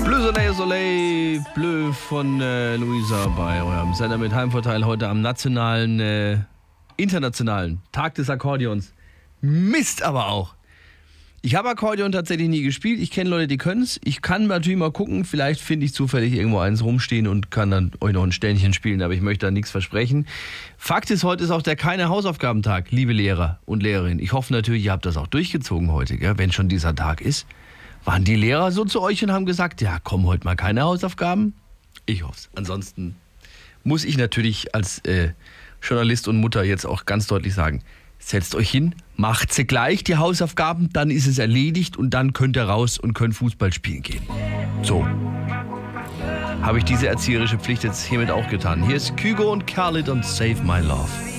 Bleu Soleil Soleil, Bleu von Luisa bei eurem Sender mit Heimvorteil heute am internationalen Tag des Akkordeons. Mist aber auch. Ich habe Akkordeon tatsächlich nie gespielt. Ich kenne Leute, die können es. Ich kann natürlich mal gucken. Vielleicht finde ich zufällig irgendwo eins rumstehen und kann dann euch noch ein Ständchen spielen. Aber ich möchte da nichts versprechen. Fakt ist, heute ist auch der keine Hausaufgabentag, liebe Lehrer und Lehrerinnen. Ich hoffe natürlich, ihr habt das auch durchgezogen heute, gell? Wenn schon dieser Tag ist. Waren die Lehrer so zu euch und haben gesagt, ja komm, heute mal keine Hausaufgaben? Ich hoffe es. Ansonsten muss ich natürlich als Journalist und Mutter jetzt auch ganz deutlich sagen, setzt euch hin, macht sie gleich die Hausaufgaben, dann ist es erledigt und dann könnt ihr raus und könnt Fußball spielen gehen. So. Habe ich diese erzieherische Pflicht jetzt hiermit auch getan. Hier ist Kygo und Khalid und Save My Love.